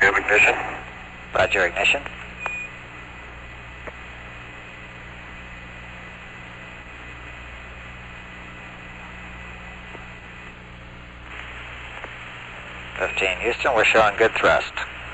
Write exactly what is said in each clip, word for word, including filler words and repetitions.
have ignition? Roger, ignition. fifteen Houston, we're showing good thrust.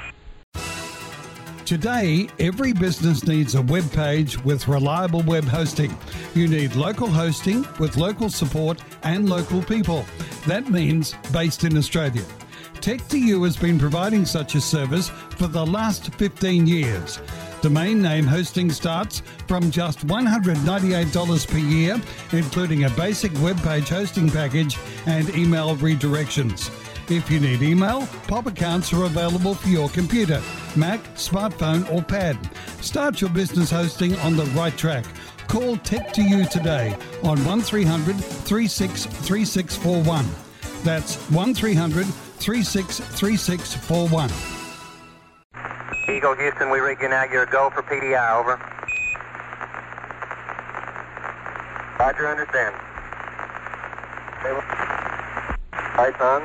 Today, every business needs a web page with reliable web hosting. You need local hosting with local support and local people. That means based in Australia. Tech two U has been providing such a service for the last fifteen years. Domain name hosting starts from just one hundred ninety-eight dollars per year, including a basic web page hosting package and email redirections. If you need email, pop accounts are available for your computer, Mac, smartphone or pad. Start your business hosting on the right track. Call Tech two U today on one three hundred, three six three six four one. That's one three hundred, three six three six four one. Eagle Houston, we rig you now. You're a go for P D I, over. Roger, understand. Lights on.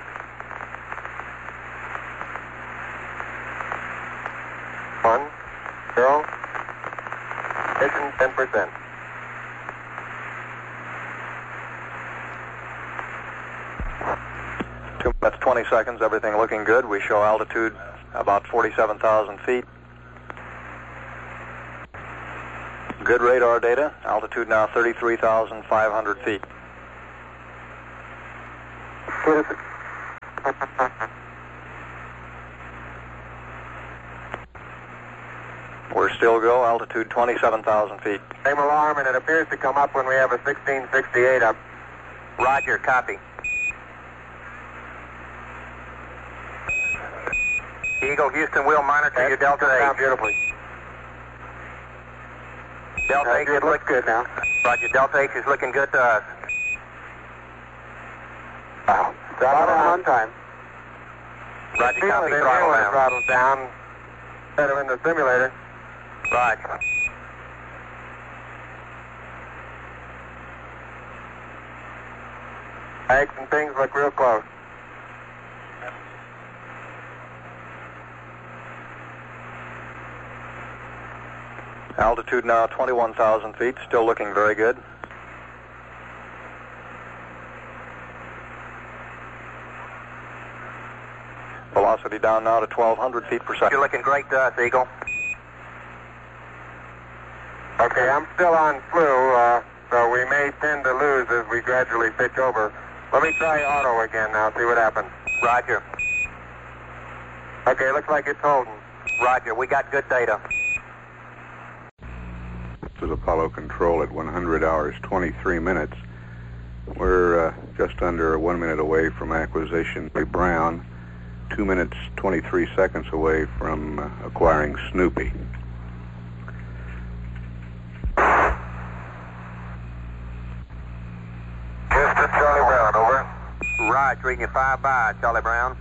One, zero, ignition ten percent. Two minutes, twenty seconds, everything looking good. We show altitude about forty-seven thousand feet. Good radar data, altitude now thirty-three thousand five hundred feet. We're still go, altitude twenty-seven thousand feet. Same alarm, and it appears to come up when we have a sixteen sixty-eight up. Roger, copy. Eagle Houston, we'll monitor your Delta Down H. beautifully. Delta Uh, H it looks good now. Roger, Delta H is looking good to us. Wow. Throttle on time. Roger, Feel copy, it in throttle here when down. it throttles down instead of in the simulator. Roger. Eggs and things look real close. Altitude now twenty-one thousand feet, still looking very good. Velocity down now to twelve hundred feet per second. You're looking great to us, Eagle. Okay, I'm still on flu, uh, so we may tend to lose as we gradually pitch over. Let me try auto again now, see what happens. Roger. Okay, looks like it's holding. Roger, we got good data. This is Apollo Control at one hundred hours, twenty-three minutes. We're uh, just under one minute away from acquisition by Brown, two minutes, twenty-three seconds away from uh, acquiring Snoopy. Houston, Charlie Brown, over. Roger, reading you five by, Charlie Brown.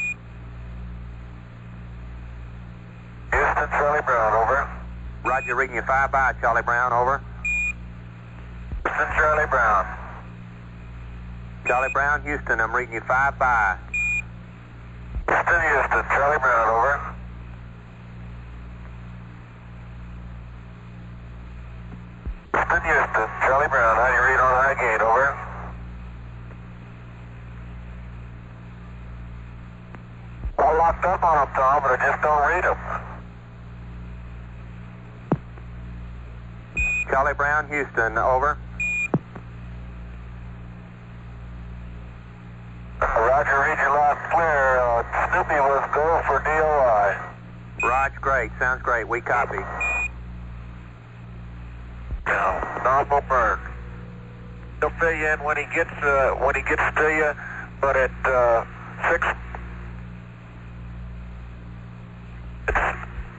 Houston, Charlie Brown, over. Roger, reading you five by, Charlie Brown, over. Houston, Charlie Brown. Charlie Brown, Houston, I'm reading you five by. Houston, Houston, Charlie Brown, over. Houston, Houston, Charlie Brown, how do you read on high gate, over? All locked up on them, Tom, but I just don't read them. Charlie Brown, Houston, over. Roger, read your last clear. Uh, Snoopy was go for D O I. Roger, great, sounds great, we copy. Yeah, nominal burn. He'll fill you in when he gets uh, when he gets to you, but at uh, six, it's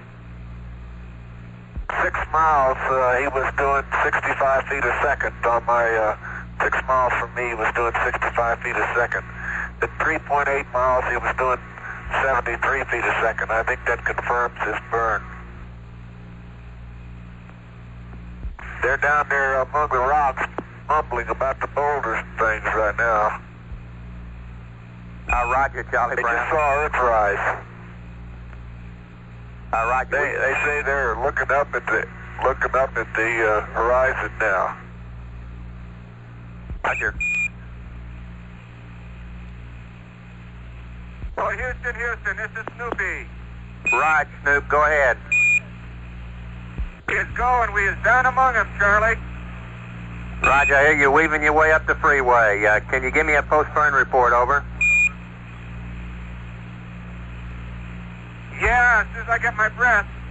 six miles, uh, he was doing sixty-five feet a second. On my uh, six miles from me, he was doing sixty-five feet a second. At three point eight miles, he was doing seventy-three feet a second. I think that confirms his burn. They're down there among the rocks, mumbling about the boulders and things right now. Uh, Roger, Charlie They Brown. just saw Earthrise. Uh, Roger. They, they say they're looking up at the looking up at the uh, horizon now. Roger. Oh, Houston, Houston, this is Snoopy. Roger, Snoop, go ahead. It's going. We is down among them, Charlie. Roger, I hear you weaving your way up the freeway. Uh, can you give me a post-burn report, over? Yeah, as soon as I get my breath.